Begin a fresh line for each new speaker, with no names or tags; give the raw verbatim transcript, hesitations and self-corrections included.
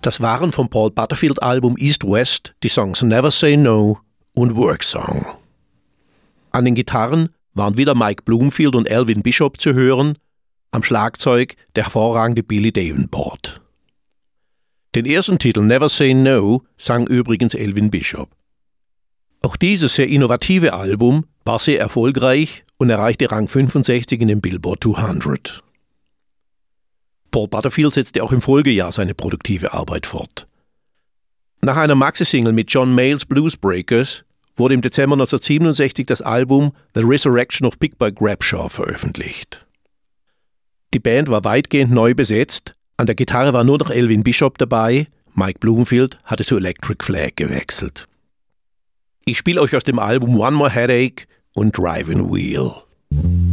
Das waren vom Paul Butterfield Album East West die Songs Never Say No und Work Song. An den Gitarren waren wieder Mike Bloomfield und Elvin Bishop zu hören, am Schlagzeug der hervorragende Billy Davenport. Den ersten Titel Never Say No sang übrigens Elvin Bishop. Auch dieses sehr innovative Album war sehr erfolgreich und erreichte Rang fünfundsechzig in den Billboard zweihundert. Paul Butterfield setzte auch im Folgejahr seine produktive Arbeit fort. Nach einer Maxi-Single mit John Mayall's Blues Breakers wurde im Dezember neunzehnhundertsiebenundsechzig das Album The Resurrection of Big Boy Grabshaw veröffentlicht. Die Band war weitgehend neu besetzt, an der Gitarre war nur noch Elvin Bishop dabei, Mike Bloomfield hatte zu Electric Flag gewechselt. Ich spiele euch aus dem Album One More Headache und Driving Wheel.